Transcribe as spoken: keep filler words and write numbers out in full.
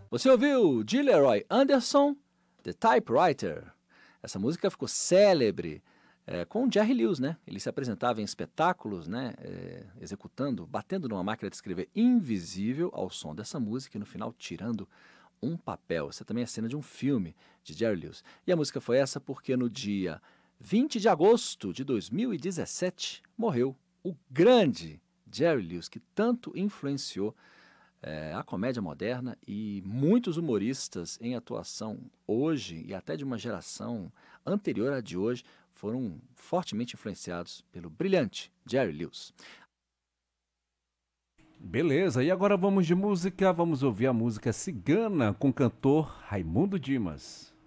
Você ouviu de Leroy Anderson, The Typewriter. Essa música ficou célebre é, com o Jerry Lewis, né? Ele se apresentava em espetáculos, né? É, executando, batendo numa máquina de escrever invisível ao som dessa música e no final tirando um papel. Essa também é a cena de um filme de Jerry Lewis. E a música foi essa porque no dia vinte de agosto de dois mil e dezessete morreu o grande Jerry Lewis, que tanto influenciou é, a comédia moderna e muitos humoristas em atuação hoje e até de uma geração anterior à de hoje foram fortemente influenciados pelo brilhante Jerry Lewis. Beleza, e agora vamos de música, vamos ouvir a música Cigana com o cantor Raimundo Dimas.